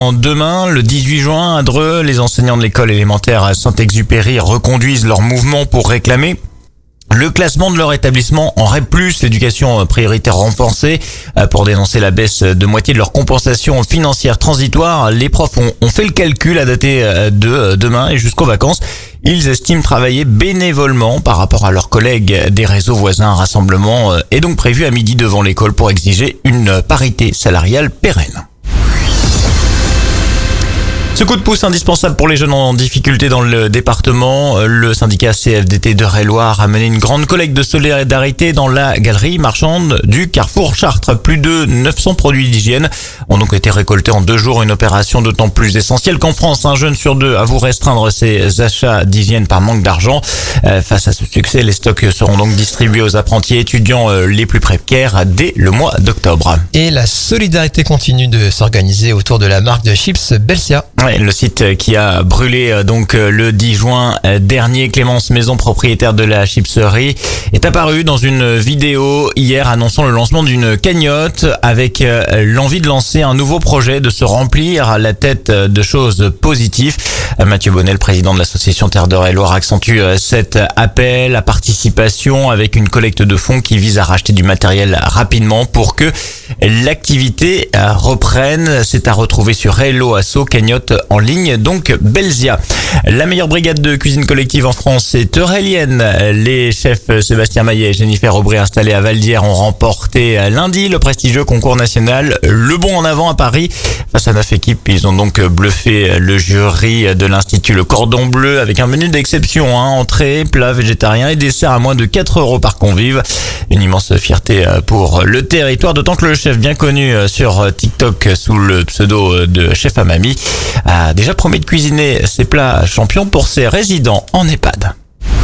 Demain, le 18 juin, à Dreux, les enseignants de l'école élémentaire Saint-Exupéry reconduisent leur mouvement pour réclamer le classement de leur établissement en REP+, l'éducation prioritaire renforcée. Pour dénoncer la baisse de moitié de leur compensation financière transitoire, les profs ont fait le calcul à dater de demain et jusqu'aux vacances. Ils estiment travailler bénévolement par rapport à leurs collègues des réseaux voisins. Un rassemblement est donc prévu à midi devant l'école pour exiger une parité salariale pérenne. Ce coup de pouce indispensable pour les jeunes en difficulté dans le département. Le syndicat CFDT d'Eure-et-Loir a mené une grande collecte de solidarité dans la galerie marchande du Carrefour Chartres. Plus de 900 produits d'hygiène ont donc été récoltés en 2 jours. Une opération d'autant plus essentielle qu'en France, un jeune sur 2 avoue restreindre ses achats d'hygiène par manque d'argent. Face à ce succès, les stocks seront donc distribués aux apprentis et étudiants les plus précaires dès le mois d'octobre. Et la solidarité continue de s'organiser autour de la marque de chips Belsia. Ouais, le site qui a brûlé donc le 10 juin dernier. Clémence Maison, propriétaire de la chipserie, est apparue dans une vidéo hier annonçant le lancement d'une cagnotte avec l'envie de lancer un nouveau projet, de se remplir la tête de choses positives. Mathieu Bonnet, le président de l'association Terre d'Eure-et-Loir, accentue cet appel à participation avec une collecte de fonds qui vise à racheter du matériel rapidement pour que l'activité reprenne. C'est à retrouver sur Hello Asso, cagnotte en ligne, donc Belsia. La meilleure brigade de cuisine collective en France est eurélienne. Les chefs Sébastien Maillet et Jennifer Aubry, installés à Valdière, ont remporté lundi le prestigieux concours national Le Bon en Avant à Paris. Face à 9 équipes, ils ont donc bluffé le jury de l'Institut Le Cordon Bleu avec un menu d'exception, entrée, plat végétarien et dessert à moins de 4 € par convive. Une immense fierté pour le territoire, d'autant que le chef bien connu sur TikTok sous le pseudo de Chef à Mamie a déjà promis de cuisiner ses plats champions pour ses résidents en EHPAD.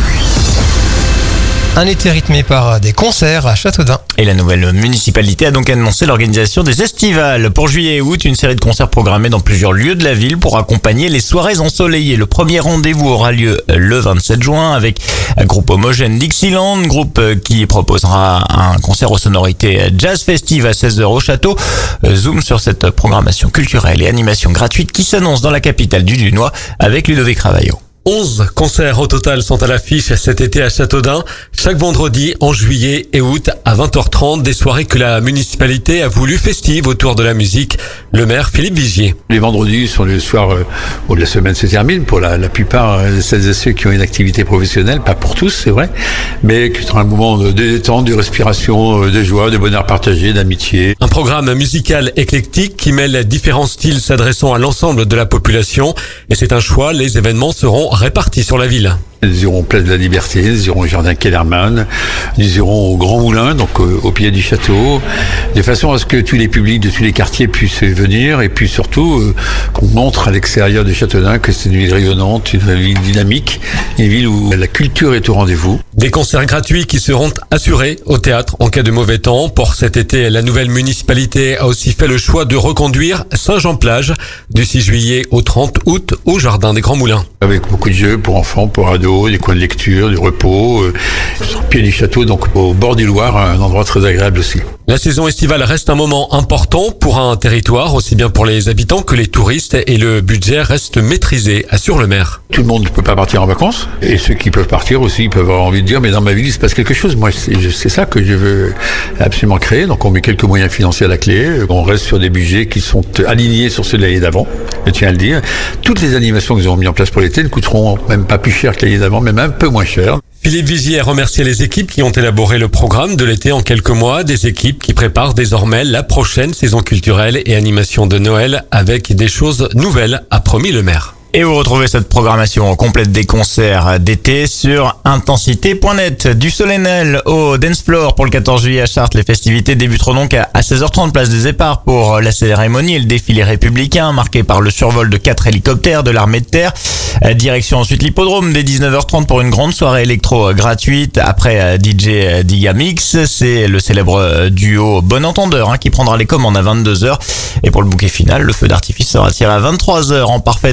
Un été rythmé par des concerts à Châteaudun. Et la nouvelle municipalité a donc annoncé l'organisation des estivales. Pour juillet et août, une série de concerts programmés dans plusieurs lieux de la ville pour accompagner les soirées ensoleillées. Le premier rendez-vous aura lieu le 27 juin avec un groupe homogène Dixieland, groupe qui proposera un concert aux sonorités jazz festive à 16h au château. Zoom sur cette programmation culturelle et animation gratuite qui s'annonce dans la capitale du Dunois avec Ludovic Ravaillot. 11 concerts au total sont à l'affiche cet été à Châteaudun. Chaque vendredi en juillet et août à 20h30, des soirées que la municipalité a voulu festives autour de la musique. Le maire Philippe Vigier. Les vendredis sont les soirs où la semaine se termine pour la plupart de celles et ceux qui ont une activité professionnelle, pas pour tous c'est vrai, mais qui sont un moment de détente, de respiration, de joie, de bonheur partagé, d'amitié. Un programme musical éclectique qui mêle différents styles s'adressant à l'ensemble de la population. Et c'est un choix, les événements seront répartis sur la ville. Nous irons Place de la Liberté, nous irons au Jardin Kellermann, nous irons au Grand Moulin, donc au pied du château, de façon à ce que tous les publics de tous les quartiers puissent venir et puis surtout qu'on montre à l'extérieur de Châteaudun que c'est une ville rayonnante, une ville dynamique, une ville où la culture est au rendez-vous. Des concerts gratuits qui seront assurés au théâtre en cas de mauvais temps. Pour cet été, la nouvelle municipalité a aussi fait le choix de reconduire Saint-Jean-Plage du 6 juillet au 30 août au Jardin des Grands Moulins. Avec beaucoup de jeux pour enfants, pour ados, des coins de lecture, du repos, sur le pied du château, donc au bord du Loir, un endroit très agréable aussi. La saison estivale reste un moment important pour un territoire, aussi bien pour les habitants que les touristes, et le budget reste maîtrisé, assure le maire. Tout le monde ne peut pas partir en vacances, et ceux qui peuvent partir aussi, ils peuvent avoir envie de dire, mais dans ma ville, il se passe quelque chose. Moi, c'est ça que je veux absolument créer, donc on met quelques moyens financiers à la clé, on reste sur des budgets qui sont alignés sur ceux de l'année d'avant, je tiens à le dire. Toutes les animations qu'ils ont mis en place pour l'été ne coûteront même pas plus cher que l'année d'avant, même un peu moins cher. Philippe Vigier a remercié les équipes qui ont élaboré le programme de l'été en quelques mois, des équipes qui préparent désormais la prochaine saison culturelle et animation de Noël avec des choses nouvelles, a promis le maire. Et vous retrouvez cette programmation complète des concerts d'été sur intensité.net. Du solennel au dance floor pour le 14 juillet à Chartres. Les festivités débuteront donc à 16h30 place des Éparts pour la cérémonie et le défilé républicain marqué par le survol de 4 hélicoptères de l'armée de terre. Direction ensuite l'hippodrome dès 19h30 pour une grande soirée électro gratuite. Après DJ Digamix, c'est le célèbre duo Bon Entendeur qui prendra les commandes à 22h. Et pour le bouquet final, le feu d'artifice sera tiré à 23h en parfaite 5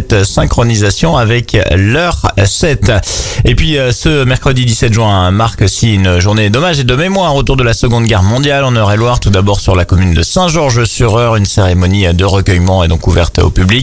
synchronisation avec leur 7. Et puis ce mercredi 17 juin marque aussi une journée d'hommage et de mémoire autour de la Seconde Guerre mondiale en Eure-et-Loire. Tout d'abord sur la commune de Saint-Georges-sur-Eure, une cérémonie de recueillement est donc ouverte au public.